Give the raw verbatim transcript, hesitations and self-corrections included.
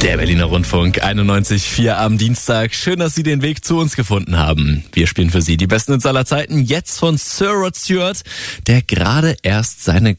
Der Berliner Rundfunk einundneunzig Komma vier am Dienstag. Schön, dass Sie den Weg zu uns gefunden haben. Wir spielen für Sie die besten Hits aller Zeiten. Jetzt von Sir Rod Stewart, der gerade erst seine